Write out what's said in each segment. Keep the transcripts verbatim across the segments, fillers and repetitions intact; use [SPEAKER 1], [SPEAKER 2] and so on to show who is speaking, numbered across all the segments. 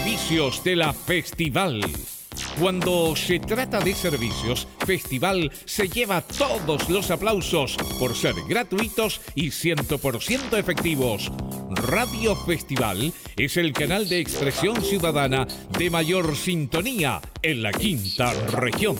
[SPEAKER 1] servicios de la Festival. Cuando se trata de servicios, Festival se lleva todos los aplausos por ser gratuitos y cien por ciento efectivos. Radio Festival es el canal de expresión ciudadana de mayor sintonía en la quinta región.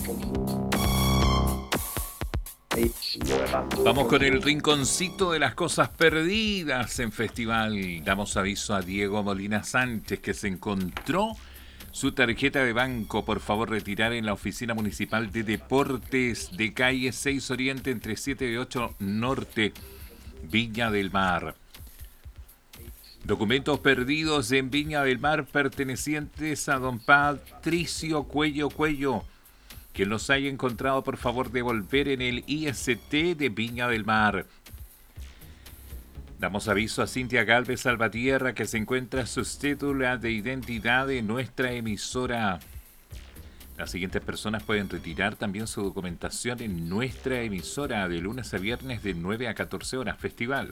[SPEAKER 2] Vamos con el rinconcito de las cosas perdidas en Festival. Damos aviso a Diego Molina Sánchez que se encontró su tarjeta de banco. Por favor, retirar en la Oficina Municipal de Deportes de calle seis Oriente entre siete y ocho Norte, Viña del Mar. Documentos perdidos en Viña del Mar pertenecientes a don Patricio Cuello Cuello. Quien los haya encontrado, por favor, devolver en el I S T de Viña del Mar. Damos aviso a Cintia Galvez Salvatierra que se encuentra su cédula de identidad en nuestra emisora. Las siguientes personas pueden retirar también su documentación en nuestra emisora de lunes a viernes de nueve a catorce horas. Festival.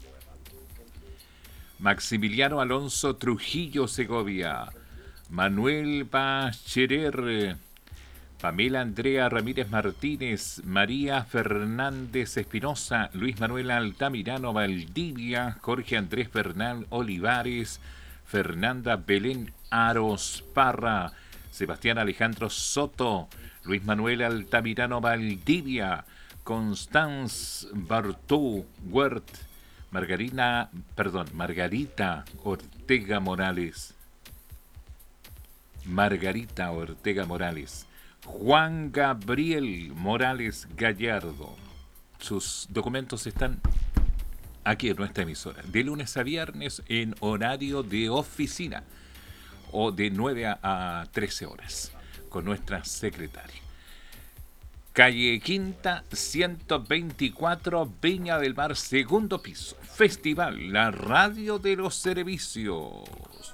[SPEAKER 2] Maximiliano Alonso Trujillo Segovia. Manuel Bacherer. Pamela Andrea Ramírez Martínez, María Fernández Espinosa, Luis Manuel Altamirano Valdivia, Jorge Andrés Bernal Olivares, Fernanda Belén Aros Parra, Sebastián Alejandro Soto, Luis Manuel Altamirano Valdivia, Constance Bartú Huert, Margarina, perdón, Margarita Ortega Morales, Margarita Ortega Morales, Juan Gabriel Morales Gallardo. Sus documentos están aquí en nuestra emisora, de lunes a viernes en horario de oficina o de nueve a trece horas con nuestra secretaria. Calle Quinta ciento veinticuatro, Viña del Mar, segundo piso. Festival, la radio de los servicios.